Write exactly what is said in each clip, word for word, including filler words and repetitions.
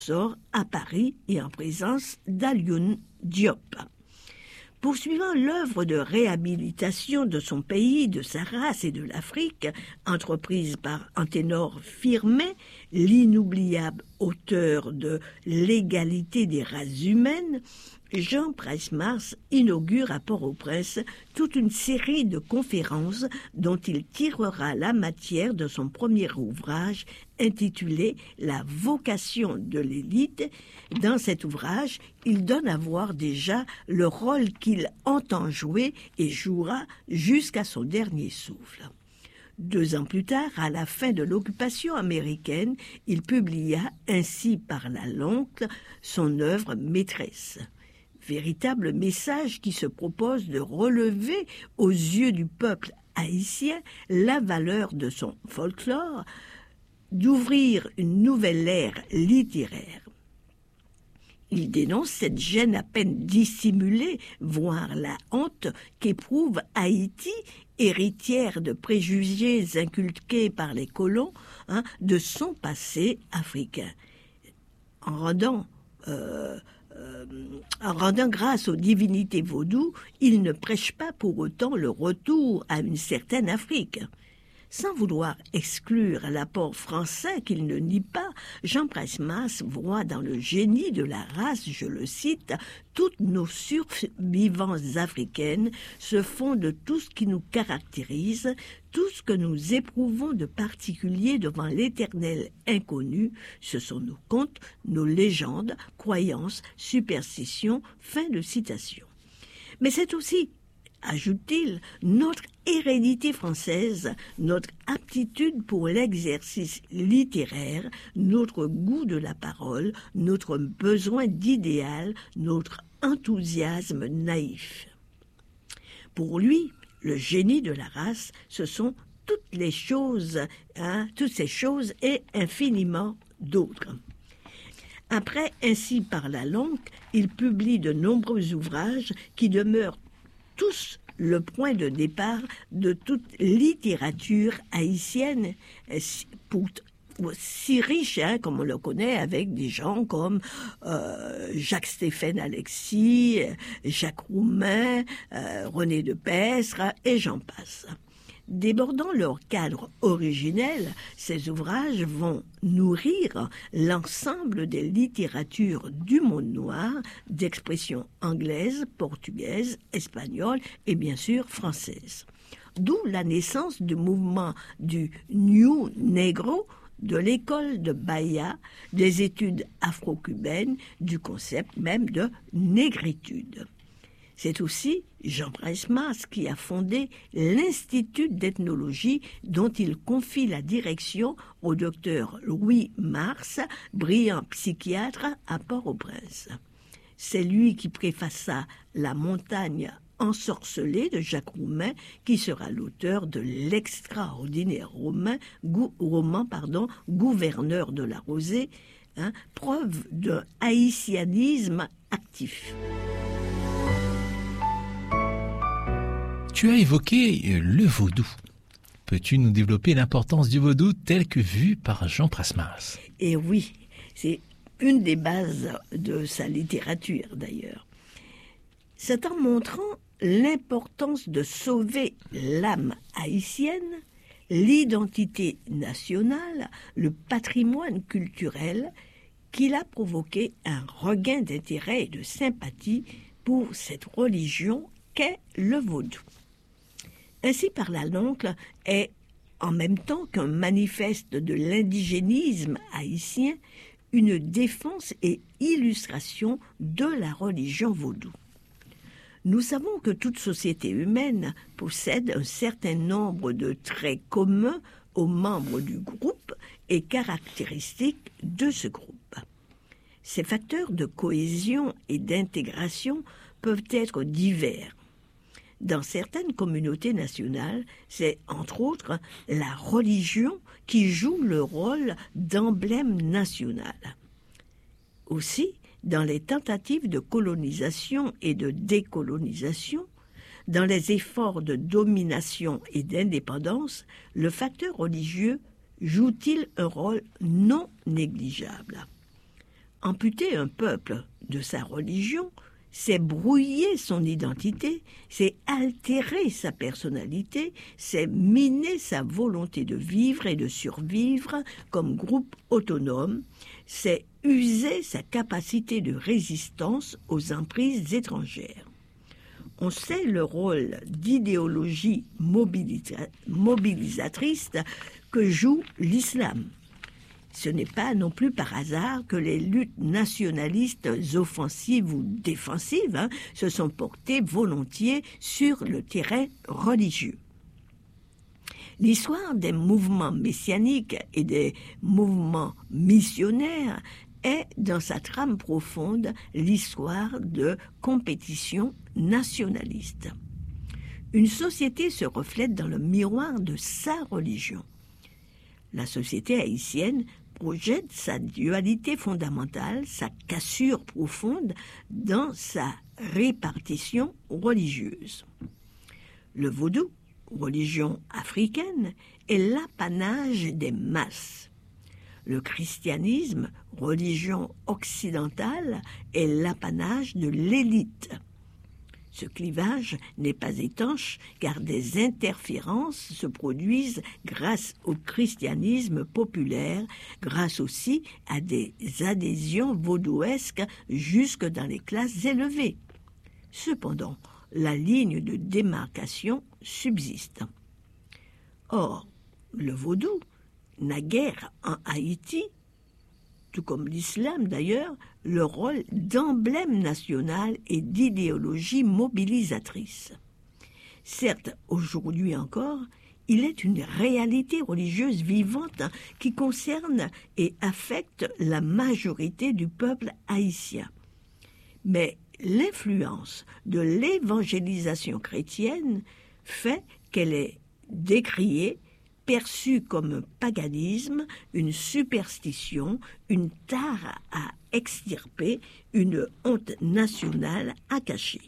sort à Paris et en présence d'Alioune Diop. Poursuivant l'œuvre de réhabilitation de son pays, de sa race et de l'Afrique, entreprise par Anténor Firmin, l'inoubliable auteur de L'égalité des races humaines, Jean Price-Mars inaugure à Port-au-Prince toute une série de conférences dont il tirera la matière de son premier ouvrage intitulé « La vocation de l'élite ». Dans cet ouvrage, il donne à voir déjà le rôle qu'il entend jouer et jouera jusqu'à son dernier souffle. Deux ans plus tard, à la fin de l'occupation américaine, il publia ainsi par la l'oncle son œuvre maîtresse. Véritable message qui se propose de relever aux yeux du peuple haïtien la valeur de son folklore, d'ouvrir une nouvelle ère littéraire. Il dénonce cette gêne à peine dissimulée, voire la honte qu'éprouve Haïti, héritière de préjugés inculqués par les colons, hein, de son passé africain. En rendant... Euh, Euh, en rendant grâce aux divinités vaudoues, il ne prêche pas pour autant le retour à une certaine Afrique. Sans vouloir exclure l'apport français qu'il ne nie pas, Jean Price-Mars voit dans le génie de la race, je le cite, « toutes nos survivances africaines se font de tout ce qui nous caractérise, tout ce que nous éprouvons de particulier devant l'éternel inconnu, ce sont nos contes, nos légendes, croyances, superstitions. » Fin de citation. Mais c'est aussi, ajoute-t-il, notre hérédité française, notre aptitude pour l'exercice littéraire, notre goût de la parole, notre besoin d'idéal, notre enthousiasme naïf. Pour lui, le génie de la race, ce sont toutes les choses, hein, toutes ces choses et infiniment d'autres. Après Ainsi par la longue, il publie de nombreux ouvrages qui demeurent tous le point de départ de toute littérature haïtienne, pour, si riche, hein, comme on le connaît, avec des gens comme euh, Jacques-Stéphane Alexis, Jacques Roumain, euh, René de Pestre, et j'en passe. Débordant leur cadre originel, ces ouvrages vont nourrir l'ensemble des littératures du monde noir, d'expression anglaise, portugaise, espagnole et bien sûr française. D'où la naissance du mouvement du New Negro, de l'école de Bahia, des études afro-cubaines, du concept même de négritude. C'est aussi Jean Price-Mars qui a fondé l'Institut d'ethnologie dont il confie la direction au docteur Louis Mars, brillant psychiatre à Port-au-Prince. C'est lui qui préfaça La montagne ensorcelée de Jacques Roumain, qui sera l'auteur de l'extraordinaire roman, gou, roman pardon, Gouverneur de la Rosée, hein, preuve d'un haïtianisme actif. Tu as évoqué le vaudou. Peux-tu nous développer l'importance du vaudou tel que vu par Jean Price-Mars ? Et oui, c'est une des bases de sa littérature d'ailleurs. C'est en montrant l'importance de sauver l'âme haïtienne, l'identité nationale, le patrimoine culturel, qu'il a provoqué un regain d'intérêt et de sympathie pour cette religion qu'est le vaudou. Ainsi par la l'oncle est, en même temps qu'un manifeste de l'indigénisme haïtien, une défense et illustration de la religion vaudou. Nous savons que toute société humaine possède un certain nombre de traits communs aux membres du groupe et caractéristiques de ce groupe. Ces facteurs de cohésion et d'intégration peuvent être divers. Dans certaines communautés nationales, c'est entre autres la religion qui joue le rôle d'emblème national. Aussi, dans les tentatives de colonisation et de décolonisation, dans les efforts de domination et d'indépendance, le facteur religieux joue-t-il un rôle non négligeable. Amputer un peuple de sa religion, c'est brouiller son identité, c'est altérer sa personnalité, c'est miner sa volonté de vivre et de survivre comme groupe autonome, c'est user sa capacité de résistance aux emprises étrangères. On sait le rôle d'idéologie mobilisa- mobilisatrice que joue l'islam. Ce n'est pas non plus par hasard que les luttes nationalistes offensives ou défensives hein, se sont portées volontiers sur le terrain religieux. L'histoire des mouvements messianiques et des mouvements missionnaires est, dans sa trame profonde, l'histoire de compétition nationaliste. Une société se reflète dans le miroir de sa religion. La société haïtienne projette sa dualité fondamentale, sa cassure profonde dans sa répartition religieuse. Le vaudou, religion africaine, est l'apanage des masses. Le christianisme, religion occidentale, est l'apanage de l'élite. Ce clivage n'est pas étanche car des interférences se produisent grâce au christianisme populaire, grâce aussi à des adhésions vaudouesques jusque dans les classes élevées. Cependant, la ligne de démarcation subsiste. Or, le vaudou n'a guère en Haïti, tout comme l'islam d'ailleurs, le rôle d'emblème national et d'idéologie mobilisatrice. Certes, aujourd'hui encore, il est une réalité religieuse vivante qui concerne et affecte la majorité du peuple haïtien. Mais l'influence de l'évangélisation chrétienne fait qu'elle est décriée, perçue comme un paganisme, une superstition, une tare à extirper, une honte nationale à cacher.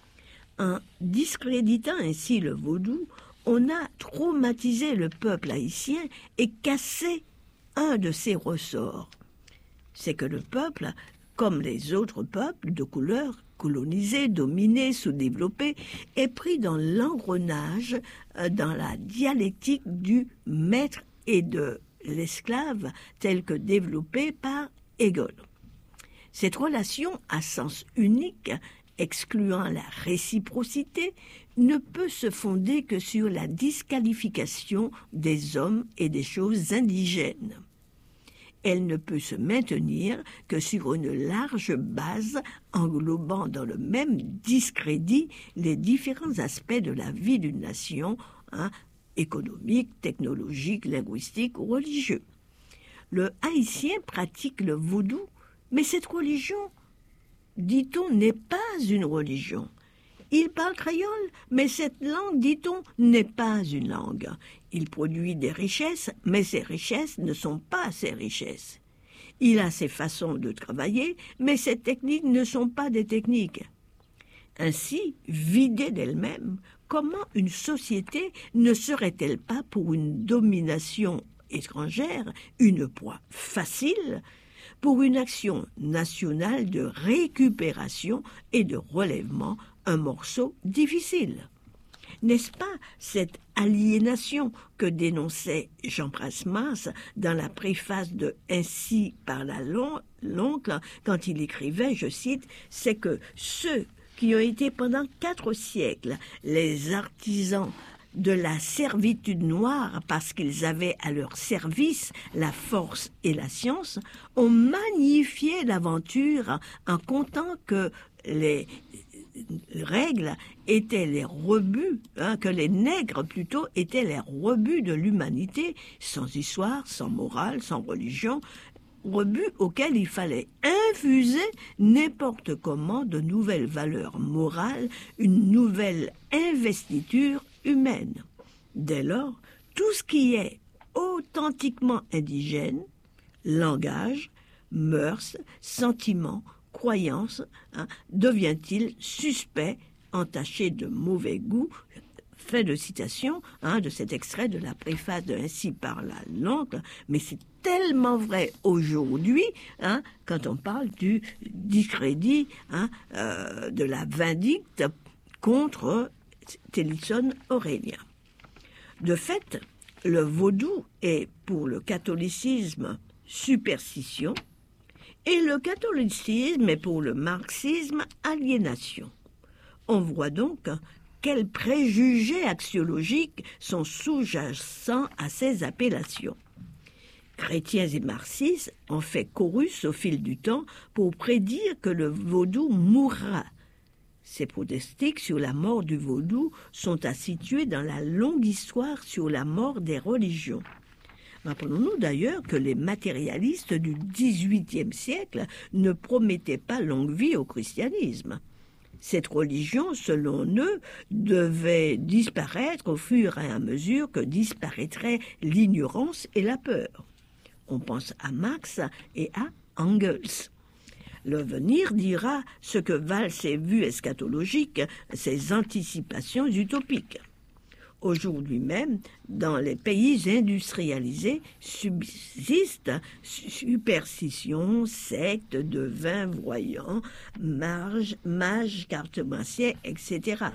En discréditant ainsi le vaudou, on a traumatisé le peuple haïtien et cassé un de ses ressorts. C'est que le peuple, comme les autres peuples de couleur, colonisés, dominés, sous-développés, est pris dans l'engrenage, dans la dialectique du maître et de l'esclave, telle que développée par Hegel. Cette relation à sens unique, excluant la réciprocité, ne peut se fonder que sur la disqualification des hommes et des choses indigènes. Elle ne peut se maintenir que sur une large base englobant dans le même discrédit les différents aspects de la vie d'une nation, hein, économique, technologique, linguistique ou religieux. Le haïtien pratique le vaudou, mais cette religion, dit-on, n'est pas une religion. Il parle créole, mais cette langue, dit-on, n'est pas une langue. Il produit des richesses, mais ces richesses ne sont pas ses richesses. Il a ses façons de travailler, mais ces techniques ne sont pas des techniques. Ainsi, vidée d'elle-même, comment une société ne serait-elle pas pour une domination étrangère une proie facile, pour une action nationale de récupération et de relèvement, un morceau difficile? N'est-ce pas cette aliénation que dénonçait Jean Prasmas dans la préface de « Ainsi parla l'oncle » quand il écrivait, je cite, « c'est que ceux qui ont été pendant quatre siècles les artisans de la servitude noire parce qu'ils avaient à leur service la force et la science, ont magnifié l'aventure en comptant que les règles étaient les rebuts, hein, que les nègres plutôt étaient les rebuts de l'humanité, sans histoire, sans morale, sans religion, rebuts auxquels il fallait infuser n'importe comment de nouvelles valeurs morales, une nouvelle investiture humaine. Dès lors, tout ce qui est authentiquement indigène, langage, mœurs, sentiments, croyances, hein, devient-il suspect, entaché de mauvais goût, Fin de citation hein, de cet extrait de la préface de Ainsi parla l'oncle, mais c'est tellement vrai aujourd'hui hein, quand on parle du discrédit hein, euh, de la vindicte contre Tillotson Aurélien. De fait, le vaudou est pour le catholicisme superstition et le catholicisme est pour le marxisme aliénation. On voit donc quels préjugés axiologiques sont sous-jacents à ces appellations. Chrétiens et marxistes ont fait chorus au fil du temps pour prédire que le vaudou mourra. Ces pronostics sur la mort du vaudou sont à situer dans la longue histoire sur la mort des religions. Rappelons-nous d'ailleurs que les matérialistes du dix-huitième siècle ne promettaient pas longue vie au christianisme. Cette religion, selon eux, devait disparaître au fur et à mesure que disparaîtraient l'ignorance et la peur. On pense à Marx et à Engels. L'avenir dira ce que valent ces vues eschatologiques, ces anticipations utopiques. Aujourd'hui même, dans les pays industrialisés, subsistent superstitions, sectes, devins, voyants, mages, mages, cartomanciens, et cetera.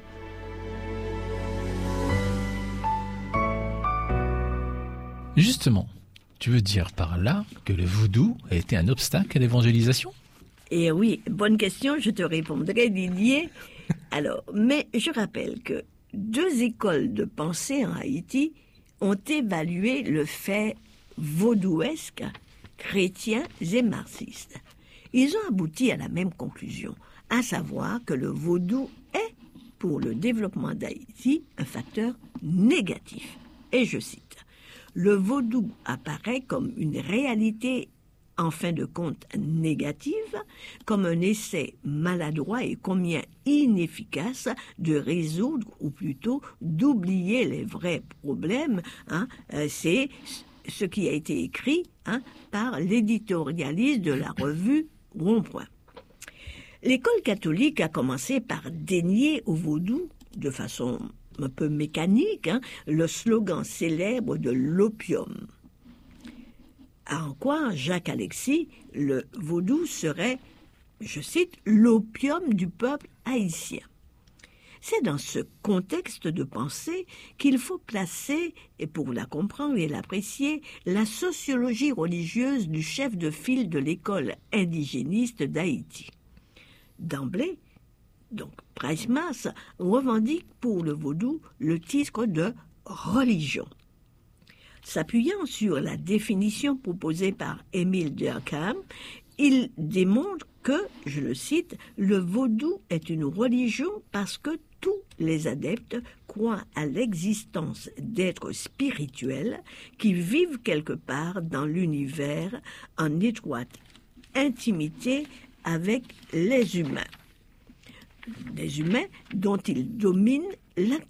Justement, tu veux dire par là que le vaudou a été un obstacle à l'évangélisation ? Eh oui, bonne question, je te répondrai, Didier. Alors, mais je rappelle que deux écoles de pensée en Haïti ont évalué le fait vaudouesque, chrétiens et marxistes. Ils ont abouti à la même conclusion, à savoir que le vaudou est, pour le développement d'Haïti, un facteur négatif. Et je cite, « Le vaudou apparaît comme une réalité en fin de compte négative, comme un essai maladroit et combien inefficace de résoudre, ou plutôt d'oublier les vrais problèmes. Hein, c'est ce qui a été écrit hein, par l'éditorialiste de la revue Rond-Point. L'école catholique a commencé par dénier au vaudou, de façon un peu mécanique, hein, le slogan célèbre de l'opium. À en croire Jacques Alexis, le vaudou serait, je cite, l'opium du peuple haïtien. C'est dans ce contexte de pensée qu'il faut placer, et pour la comprendre et l'apprécier, la sociologie religieuse du chef de file de l'école indigéniste d'Haïti. D'emblée, donc Price Mass revendique pour le vaudou le titre de religion. S'appuyant sur la définition proposée par Émile Durkheim, il démontre que, je le cite, « le vaudou est une religion parce que tous les adeptes croient à l'existence d'êtres spirituels qui vivent quelque part dans l'univers en étroite intimité avec les humains. Des humains dont ils dominent l'activité. »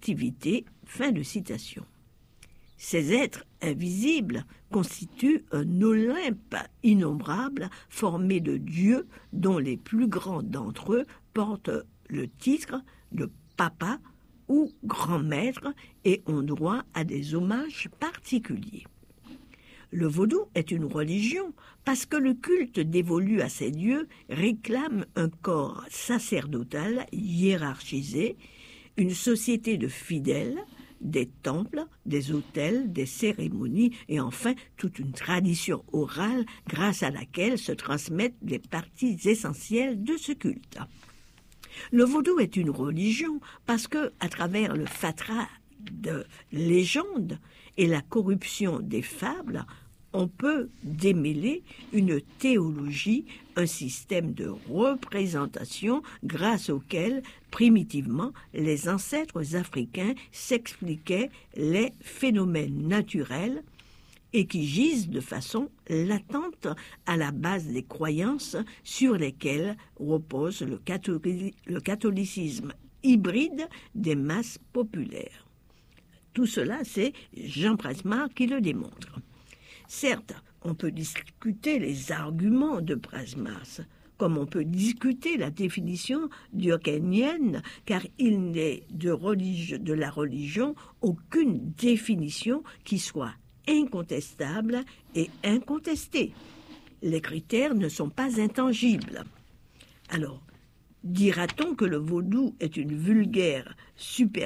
Fin de citation. Ces êtres invisibles constituent un Olympe innombrable formé de dieux dont les plus grands d'entre eux portent le titre de papa ou grand maître et ont droit à des hommages particuliers. Le vaudou est une religion parce que le culte dévolu à ces dieux réclame un corps sacerdotal hiérarchisé, une société de fidèles, des temples, des autels, des cérémonies et enfin toute une tradition orale grâce à laquelle se transmettent les parties essentielles de ce culte. Le vaudou est une religion parce que, à travers le fatras de légendes et la corruption des fables, on peut démêler une théologie, un système de représentation grâce auquel, primitivement, les ancêtres africains s'expliquaient les phénomènes naturels et qui gisent de façon latente à la base des croyances sur lesquelles repose le, catholic- le catholicisme hybride des masses populaires. Tout cela, c'est Jean Prasmar qui le démontre. Certes, on peut discuter les arguments de Prasmas. comme on peut discuter la définition durkheimienne, car il n'est de, religi- de la religion aucune définition qui soit incontestable et incontestée. Les critères ne sont pas intangibles. Alors, dira-t-on que le vaudou est une vulgaire superstition ?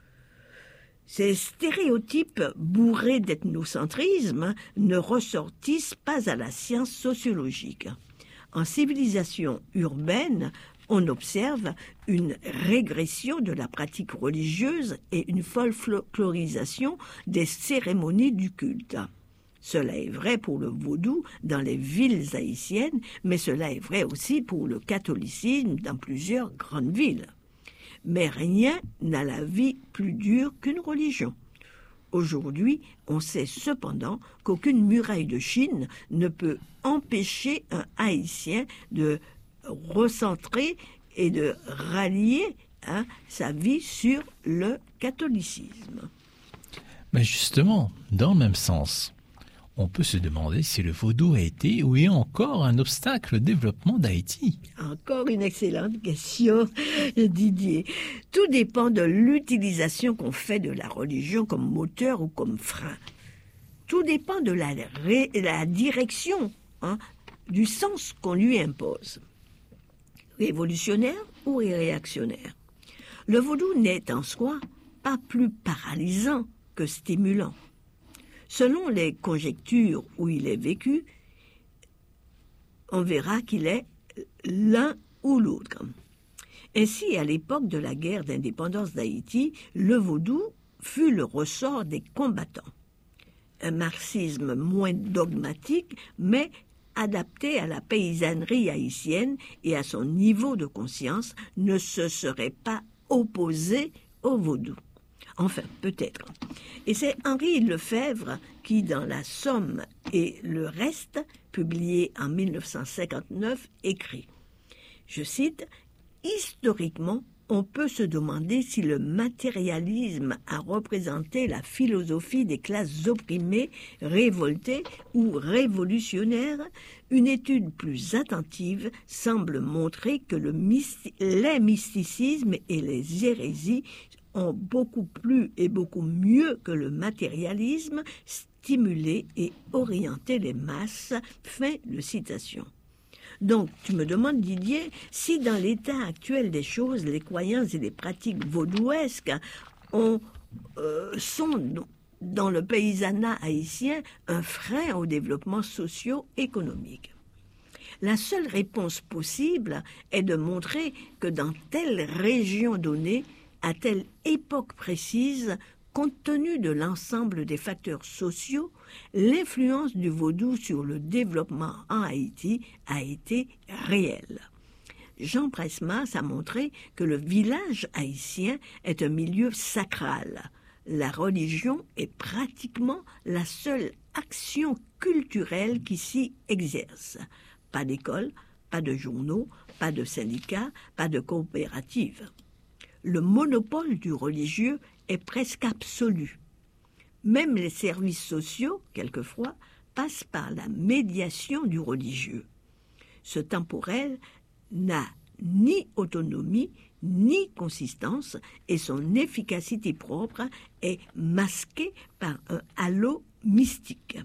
Ces stéréotypes bourrés d'ethnocentrisme ne ressortissent pas à la science sociologique. En civilisation urbaine, on observe une régression de la pratique religieuse et une folklorisation des cérémonies du culte. Cela est vrai pour le vaudou dans les villes haïtiennes, mais cela est vrai aussi pour le catholicisme dans plusieurs grandes villes. Mais rien n'a la vie plus dure qu'une religion. Aujourd'hui, on sait cependant qu'aucune muraille de Chine ne peut empêcher un Haïtien de recentrer et de rallier hein, sa vie sur le catholicisme. Mais justement, dans le même sens, on peut se demander si le vaudou a été ou est encore un obstacle au développement d'Haïti. Encore une excellente question, Didier. Tout dépend de l'utilisation qu'on fait de la religion comme moteur ou comme frein. Tout dépend de la, ré, la direction, hein, du sens qu'on lui impose. Révolutionnaire ou réactionnaire. Le vaudou n'est en soi pas plus paralysant que stimulant. Selon les conjectures où il est vécu, on verra qu'il est l'un ou l'autre. Ainsi, à l'époque de la guerre d'indépendance d'Haïti, le vaudou fut le ressort des combattants. Un marxisme moins dogmatique, mais adapté à la paysannerie haïtienne et à son niveau de conscience, ne se serait pas opposé au vaudou. Enfin, peut-être. Et c'est Henri Lefebvre qui, dans La Somme et le reste, publié en mille neuf cent cinquante-neuf, écrit, je cite, « Historiquement, on peut se demander si le matérialisme a représenté la philosophie des classes opprimées, révoltées ou révolutionnaires. Une étude plus attentive semble montrer que le mysti- les mysticismes et les hérésies ont beaucoup plus et beaucoup mieux que le matérialisme stimulé et orienté les masses. » Fin de citation. Donc, tu me demandes, Didier, si dans l'état actuel des choses, les croyances et les pratiques vaudouesques ont, euh, sont dans le paysanat haïtien un frein au développement socio-économique. La seule réponse possible est de montrer que dans telle région donnée, à telle époque précise, compte tenu de l'ensemble des facteurs sociaux, l'influence du vaudou sur le développement en Haïti a été réelle. Jean Presmas a montré que le village haïtien est un milieu sacral. La religion est pratiquement la seule action culturelle qui s'y exerce. Pas d'école, pas de journaux, pas de syndicats, pas de coopératives. Le monopole du religieux est presque absolu. Même les services sociaux, quelquefois, passent par la médiation du religieux. Ce temporel n'a ni autonomie, ni consistance, et son efficacité propre est masquée par un halo mystique.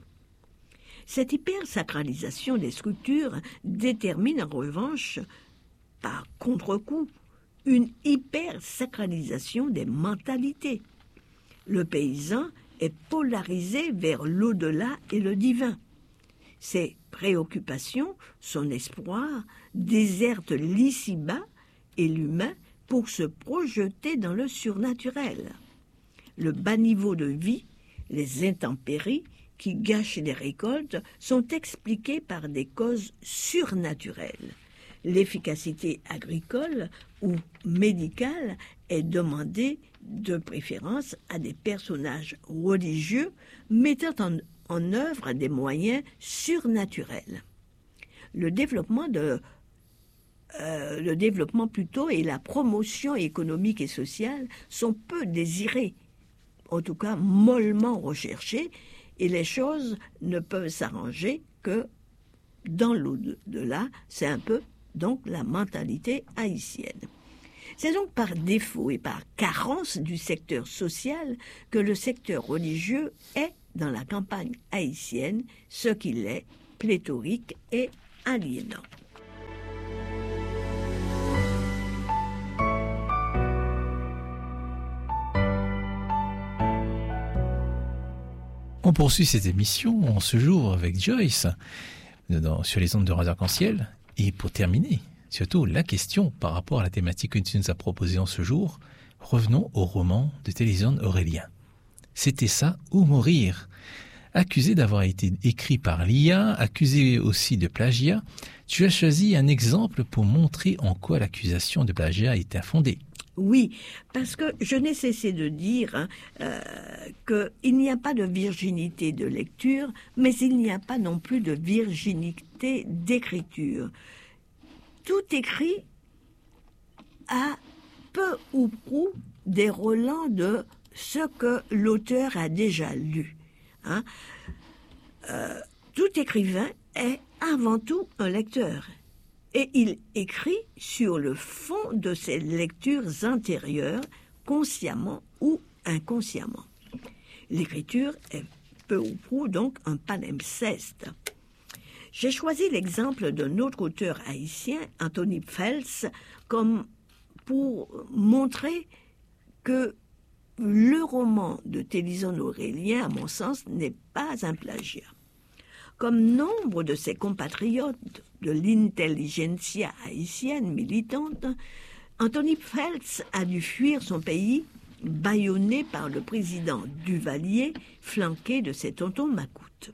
Cette hypersacralisation des structures détermine en revanche, par contre-coup, une hypersacralisation des mentalités. Le paysan est polarisé vers l'au-delà et le divin. Ses préoccupations, son espoir, désertent l'ici-bas et l'humain pour se projeter dans le surnaturel. Le bas niveau de vie, les intempéries qui gâchent les récoltes sont expliquées par des causes surnaturelles. L'efficacité agricole ou médicale est demandée de préférence à des personnages religieux mettant en, en œuvre des moyens surnaturels. Le développement de euh, le développement plutôt et la promotion économique et sociale sont peu désirés, en tout cas mollement recherchés, et les choses ne peuvent s'arranger que dans l'au-delà, c'est un peu donc la mentalité haïtienne. C'est donc par défaut et par carence du secteur social que le secteur religieux est, dans la campagne haïtienne, ce qu'il est, pléthorique et aliénant. On poursuit cette émission en ce jour avec Joyce dans, sur les ondes de Radio Arc-en-Ciel. Et pour terminer, surtout la question par rapport à la thématique que tu nous as proposée en ce jour, revenons au roman de Télézone Aurélien. C'était ça ou mourir. Accusé d'avoir été écrit par l'I A, accusé aussi de plagiat, tu as choisi un exemple pour montrer en quoi l'accusation de plagiat est infondée. Oui, parce que je n'ai cessé de dire hein, euh, qu'il n'y a pas de virginité de lecture, mais il n'y a pas non plus de virginité d'écriture. Tout écrit a peu ou prou des relents de ce que l'auteur a déjà lu. Hein. Euh, tout écrivain est avant tout un lecteur. Et il écrit sur le fond de ses lectures antérieures, consciemment ou inconsciemment. L'écriture est peu ou prou donc un palimpseste. J'ai choisi l'exemple d'un autre auteur haïtien, Anthony Fels, comme pour montrer que le roman de Télézone Aurélien, à mon sens, n'est pas un plagiat. Comme nombre de ses compatriotes de l'intelligentsia haïtienne militante, Anthony Fels a dû fuir son pays, bâillonné par le président Duvalier, flanqué de ses tontons macoutes.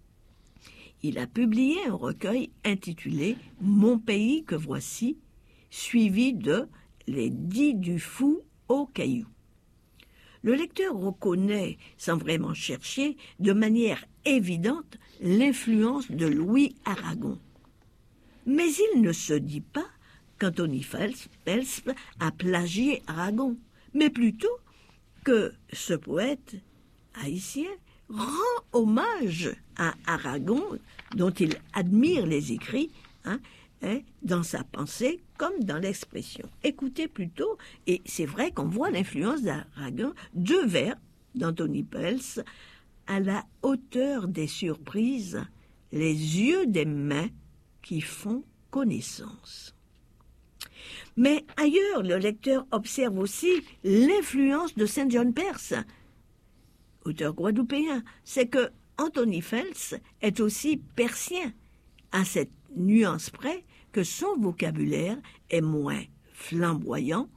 Il a publié un recueil intitulé « Mon pays que voici », suivi de « Les dix du fou au caillou ». Le lecteur reconnaît, sans vraiment chercher, de manière évidente, l'influence de Louis Aragon. Mais il ne se dit pas qu'Anthony Fels a plagié Aragon, mais plutôt que ce poète haïtien rend hommage à Aragon, dont il admire les écrits, hein, hein, dans sa pensée comme dans l'expression. Écoutez plutôt, et c'est vrai qu'on voit l'influence d'Aragon, deux vers d'Anthony Fels, à la hauteur des surprises, les yeux des mains qui font connaissance. Mais ailleurs, le lecteur observe aussi l'influence de Saint John Perse, auteur guadeloupéen. C'est que Anthony Fels est aussi persien, à cette nuance près que son vocabulaire est moins flamboyant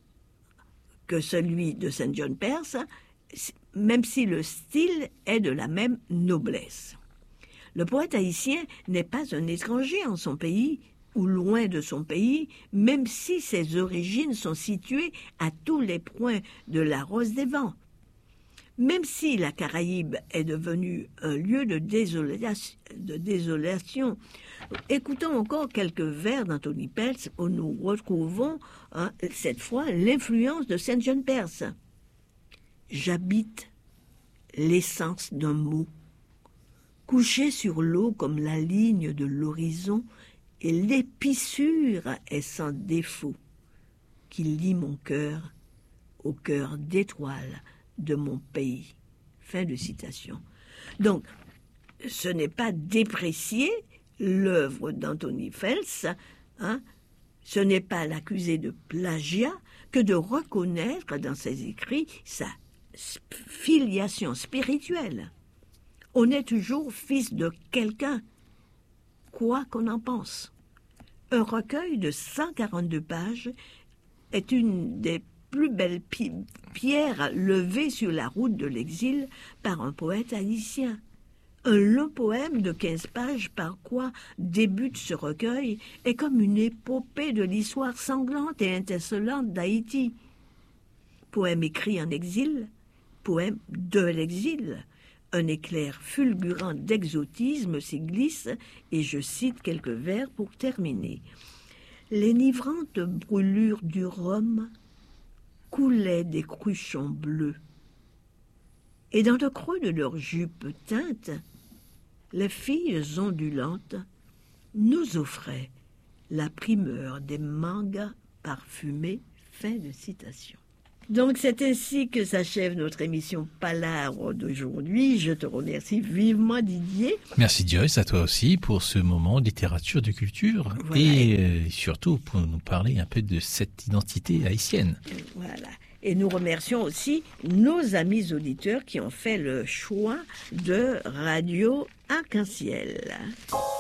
que celui de Saint John Perse, même si le style est de la même noblesse. Le poète haïtien n'est pas un étranger en son pays ou loin de son pays, même si ses origines sont situées à tous les points de la Rose des Vents. Même si la Caraïbe est devenue un lieu de désolation, de désolation, écoutons encore quelques vers d'Anthony Fels où nous retrouvons hein, cette fois l'influence de Saint John Perse. J'habite l'essence d'un mot, couché sur l'eau comme la ligne de l'horizon, et l'épissure est sans défaut, qui lie mon cœur au cœur d'étoiles de mon pays. Fin de citation. Donc, ce n'est pas déprécier l'œuvre d'Anthony Fels, hein, ce n'est pas l'accuser de plagiat que de reconnaître dans ses écrits sa filiation spirituelle. On est toujours fils de quelqu'un, quoi qu'on en pense. Un recueil de cent quarante-deux pages est une des plus belles pi- pierres levées sur la route de l'exil par un poète haïtien. Un long poème de quinze pages par quoi débute ce recueil est comme une épopée de l'histoire sanglante et insolente d'Haïti. Poème écrit en exil, poème de l'exil. Un éclair fulgurant d'exotisme s'y glisse, et je cite quelques vers pour terminer. L'énivrante brûlure du rhum coulait des cruchons bleus, et dans le creux de leurs jupes teintes, les filles ondulantes nous offrait la primeur des mangas parfumés. Fin de citation. Donc c'est ainsi que s'achève notre émission Palabres d'aujourd'hui. Je te remercie vivement, Didier. Merci Joyce, à toi aussi pour ce moment littérature de culture voilà. et euh, surtout pour nous parler un peu de cette identité haïtienne. Voilà. Et nous remercions aussi nos amis auditeurs qui ont fait le choix de Radio Arc-en-Ciel.